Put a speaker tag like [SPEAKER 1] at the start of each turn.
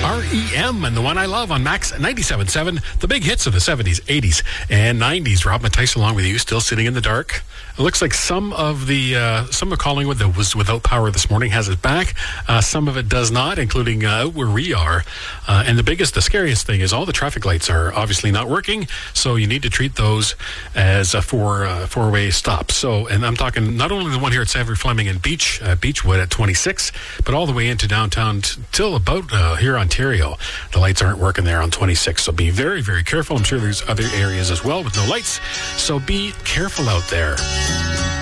[SPEAKER 1] REM and the one I love on Max 97.7, the big hits of the 70s, 80s, and 90s. Rob Matthijs along with you, still sitting in the dark. It looks like some of Collingwood that was without power this morning has it back. Some of it does not, including where we are. And the scariest thing is all the traffic lights are obviously not working, so you need to treat those as a four-way stop. So, and I'm talking not only the one here at Savory Fleming and Beechwood at 26, but all the way into downtown till about here Ontario. The lights aren't working there on 26, so be very, very careful. I'm sure there's other areas as well with no lights, so be careful out there.